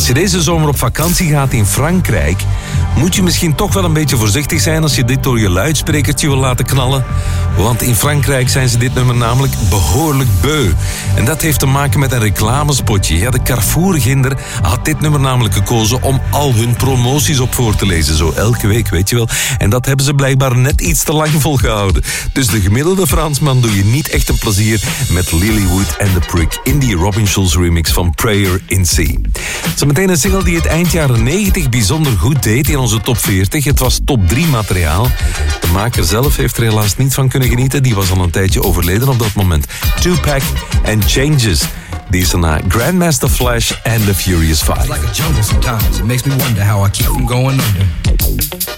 Als je deze zomer op vakantie gaat in Frankrijk, moet je misschien toch wel een beetje voorzichtig zijn als je dit door je luidsprekertje wil laten knallen. Want in Frankrijk zijn ze dit nummer namelijk behoorlijk beu. En dat heeft te maken met een reclamespotje. Ja, de Carrefour-ginder had dit nummer namelijk gekozen om al hun promoties op voor te lezen. Zo elke week, weet je wel. En dat hebben ze blijkbaar net iets te lang volgehouden. Dus de gemiddelde Fransman doe je niet echt een plezier met Lilywood and the Prick in die Robin Schulz remix van Prayer in C. Zometeen een single die het eind jaren 90 bijzonder goed deed in onze top 40. Het was top 3 materiaal. De maker zelf heeft er helaas niet van kunnen genieten. Die was al een tijdje overleden op dat moment. Tupac and Changes. Deze na Grandmaster Flash and the Furious Five. It's like a jungle sometimes. It makes me wonder how I keep from going under.